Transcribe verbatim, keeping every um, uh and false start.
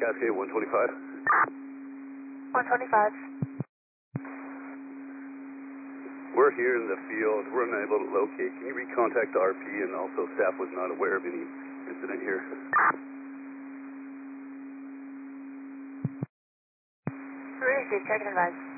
Cascade one twenty-five. one twenty-five. We're here in the field. We're unable to locate. Can you recontact R P? And also, staff was not aware of any incident here. Received, check and advise.